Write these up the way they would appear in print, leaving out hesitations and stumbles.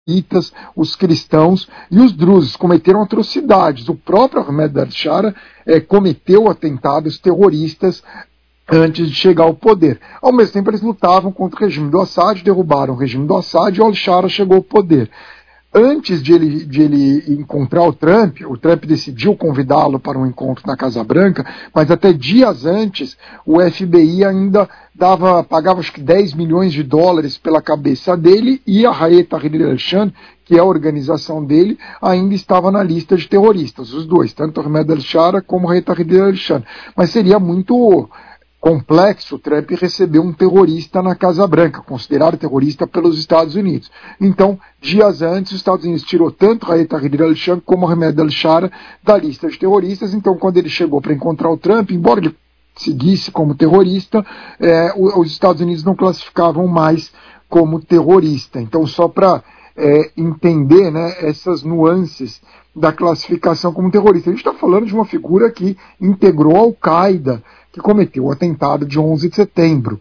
os cristãos e os drusos cometeram atrocidades. O próprio Ahmed al-Shara cometeu atentados terroristas antes de chegar ao poder. Ao mesmo tempo, eles lutavam contra o regime do Assad, derrubaram o regime do Assad e o al-Shara chegou ao poder. Antes de ele encontrar o Trump decidiu convidá-lo para um encontro na Casa Branca, mas até dias antes o FBI ainda pagava acho que 10 milhões de dólares pela cabeça dele, e a Hayat Tahrir al-Sham, que é a organização dele, ainda estava na lista de terroristas, os dois, tanto Ahmed al-Shara como Hayat Tahrir al-Sham. Mas seria muito complexo Trump receber um terrorista na Casa Branca, considerado terrorista pelos Estados Unidos. Então, dias antes, os Estados Unidos tirou tanto Hayat Tahrir al-Sham como Ahmed al-Shara da lista de terroristas. Então, quando ele chegou para encontrar o Trump, embora ele seguisse como terrorista, os Estados Unidos não classificavam mais como terrorista. Então, só para entender, né, essas nuances da classificação como terrorista. A gente está falando de uma figura que integrou a Al-Qaeda, que cometeu o atentado de 11 de setembro.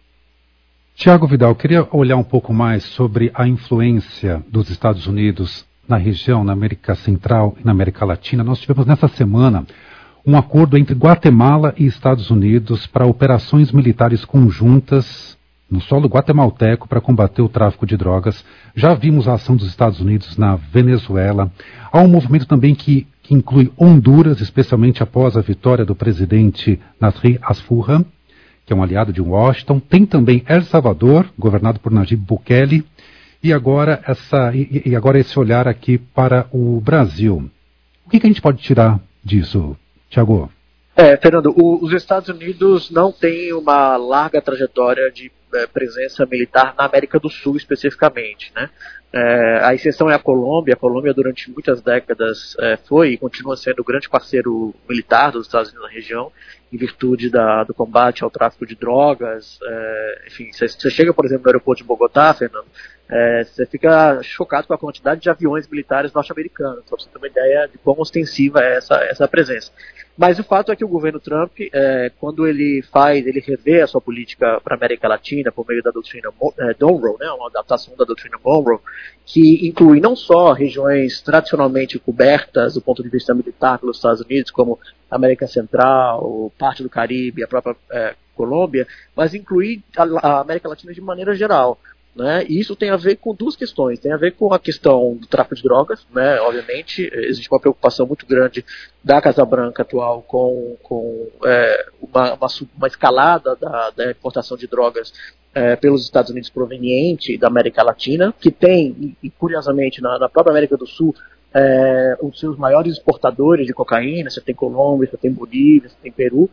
Tiago Vidal, queria olhar um pouco mais sobre a influência dos Estados Unidos na região, na América Central e na América Latina. Nós tivemos nessa semana um acordo entre Guatemala e Estados Unidos para operações militares conjuntas no solo guatemalteco para combater o tráfico de drogas. Já vimos a ação dos Estados Unidos na Venezuela. Há um movimento também que inclui Honduras, especialmente após a vitória do presidente Nasri Asfurra, que é um aliado de Washington. Tem também El Salvador, governado por Nayib Bukele, e agora esse olhar aqui para o Brasil. O que a gente pode tirar disso, Tiago? Fernando, os Estados Unidos não têm uma larga trajetória de presença militar na América do Sul especificamente, né? A exceção é a Colômbia. A Colômbia durante muitas décadas foi e continua sendo o grande parceiro militar dos Estados Unidos na região, em virtude do combate ao tráfico de drogas. Enfim, você chega, por exemplo, no aeroporto de Bogotá, Fernando, você fica chocado com a quantidade de aviões militares norte-americanos, para você ter uma ideia de quão ostensiva é essa presença. Mas o fato é que o governo Trump, quando ele revê a sua política para a América Latina por meio da doutrina Monroe, né, uma adaptação da doutrina Monroe, que inclui não só regiões tradicionalmente cobertas do ponto de vista militar pelos Estados Unidos, como a América Central, parte do Caribe, a própria Colômbia, mas inclui a América Latina de maneira geral. Né? E isso tem a ver com duas questões. Tem a ver com a questão do tráfico de drogas, né? Obviamente existe uma preocupação muito grande da Casa Branca atual com uma escalada da importação de drogas pelos Estados Unidos proveniente da América Latina, que tem, e curiosamente na própria América do Sul, os seus maiores exportadores de cocaína. Você tem Colômbia, você tem Bolívia, você tem Peru,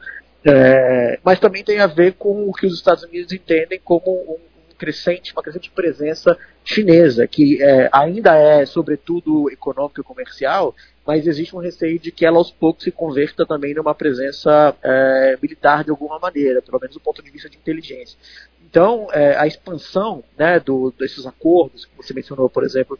mas também tem a ver com o que os Estados Unidos entendem como uma crescente presença chinesa, que ainda é, sobretudo, econômica e comercial, mas existe um receio de que ela, aos poucos, se converta também numa presença militar de alguma maneira, pelo menos do ponto de vista de inteligência. Então, a expansão, né, desses acordos que você mencionou, por exemplo,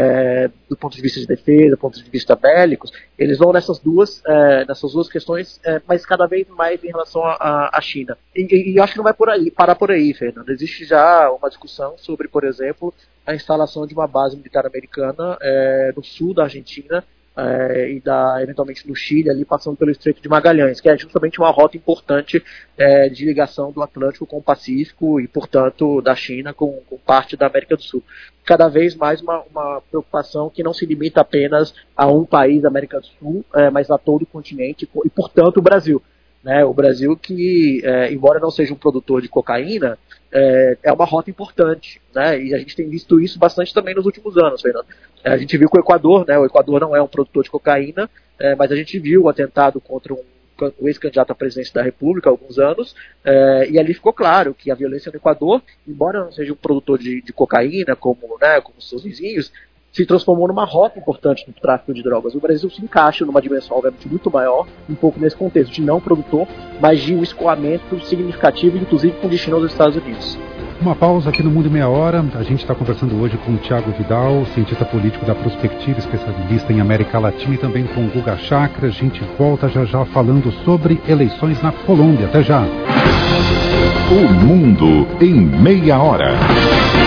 do ponto de vista de defesa, do ponto de vista bélicos, eles vão nessas duas questões, mas cada vez mais em relação à China. E acho que não vai parar por aí, Fernando. Existe já uma discussão sobre, por exemplo, a instalação de uma base militar americana no sul da Argentina, e eventualmente no Chile, ali passando pelo Estreito de Magalhães, que é justamente uma rota importante de ligação do Atlântico com o Pacífico e, portanto, da China com parte da América do Sul. Cada vez mais uma preocupação que não se limita apenas a um país da América do Sul, mas a todo o continente e, portanto, o Brasil. Né? O Brasil que, embora não seja um produtor de cocaína, é uma rota importante, né? E a gente tem visto isso bastante também nos últimos anos, Fernando. A gente viu que o Equador, né? O Equador não é um produtor de cocaína, mas a gente viu o atentado contra o ex-candidato à presidência da República há alguns anos, e ali ficou claro que a violência no Equador, embora não seja um produtor de cocaína, como seus vizinhos, se transformou numa rota importante do tráfico de drogas. O Brasil se encaixa numa dimensão, obviamente, muito maior, um pouco nesse contexto de não produtor, mas de um escoamento significativo, inclusive com destino aos Estados Unidos. Uma pausa aqui no Mundo em Meia Hora. A gente está conversando hoje com o Tiago Vidal, cientista político da Prospectiva, especialista em América Latina, e também com o Guga Chakra. A gente volta já falando sobre eleições na Colômbia. Até já! O Mundo em Meia Hora.